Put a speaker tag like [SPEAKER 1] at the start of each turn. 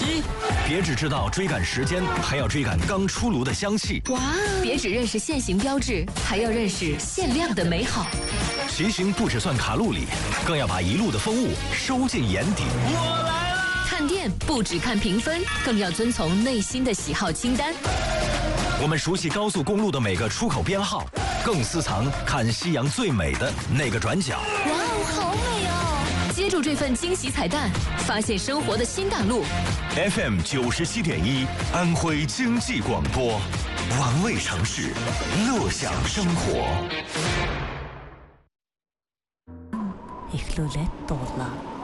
[SPEAKER 1] 别只知道追赶时间，还要追赶刚出炉的香气。
[SPEAKER 2] 哇！别只认识限行标志，还要认识限量的美好。
[SPEAKER 1] 骑行不只算卡路里，更要把一路的风物收进眼底。
[SPEAKER 3] 我来了！
[SPEAKER 2] 看店不只看评分，更要遵从内心的喜好清单。
[SPEAKER 1] 我们熟悉高速公路的每个出口编号，更私藏看夕阳最美的那个转角。
[SPEAKER 2] 哇哦，好美哦！接住这份惊喜彩蛋，发现生活的新大陆。
[SPEAKER 1] FM 97.1，安徽经济广播，玩味城市，乐享生活。
[SPEAKER 4] Ich lo letto la.